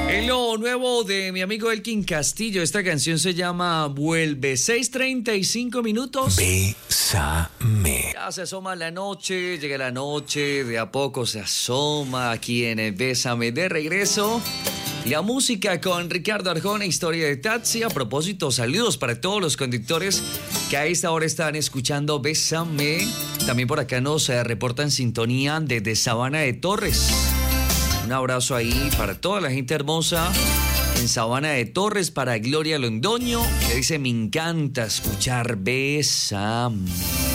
Es lo nuevo de mi amigo Elkin Castillo. Esta canción se llama Vuelve. 6:35 minutos. Bésame. Ya se asoma la noche, llega la noche, de a poco se asoma aquí en el Bésame de regreso. La música con Ricardo Arjona, Historia de Taxi. A propósito, saludos para todos los conductores que a esta hora están escuchando Bésame. También por acá nos reportan sintonía desde Sabana de Torres. Un abrazo ahí para toda la gente hermosa en Sabana de Torres, para Gloria Londoño, que dice: me encanta escuchar Bésame.